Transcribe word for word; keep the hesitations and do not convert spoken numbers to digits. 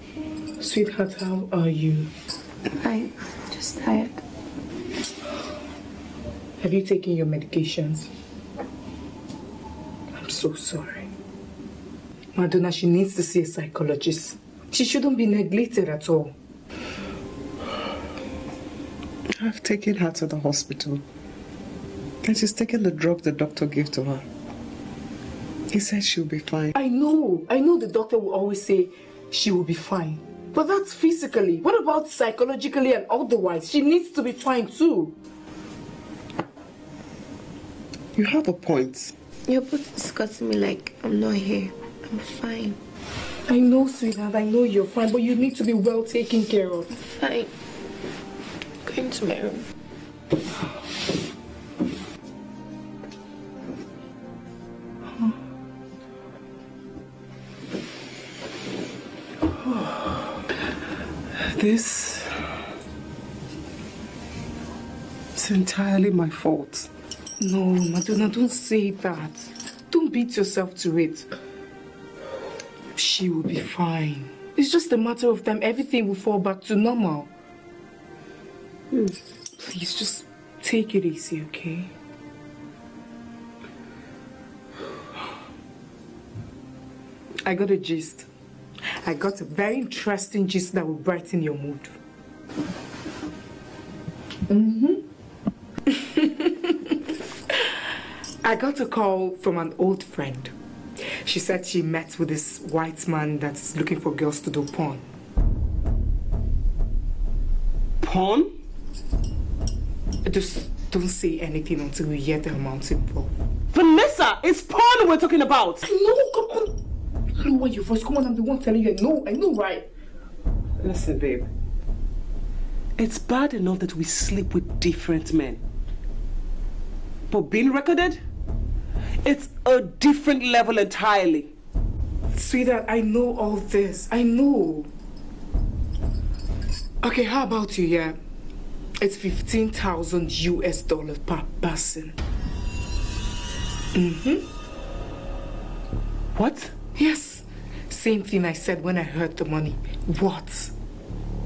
Sweetheart, how are you? Fine. Just tired. Have you taken your medications? I'm so sorry. Madonna, she needs to see a psychologist. She shouldn't be neglected at all. I've taken her to the hospital. And she's taken the drug the doctor gave to her. He said she'll be fine. I know. I know the doctor will always say she will be fine. But that's physically. What about psychologically and otherwise? She needs to be fine too. You have a point. You're both discussing me like I'm not here. I'm fine. I know, sweetheart. I know you're fine, but you need to be well taken care of. Fine. Going to my room. This is entirely my fault. No, Madonna, don't say that. Don't beat yourself to it. She will be fine. It's just a matter of time. Everything will fall back to normal. Please, just take it easy, okay? I got a gist. I got a very interesting gist that will brighten your mood. Mm-hmm. I got a call from an old friend. She said she met with this white man that's looking for girls to do porn. Porn? Just don't say anything until we hear the amount involved. Vanessa, it's porn we're talking about! No, come on! Lower your voice. Come on, I'm the one telling you. I know, I know, right? Listen, babe. It's bad enough that we sleep with different men. But being recorded? It's a different level entirely. Sweetheart, I know all this. I know. Okay, how about you, yeah? It's fifteen thousand U S dollars per person. Mm-hmm. What? Yes. Same thing I said when I heard the money. What?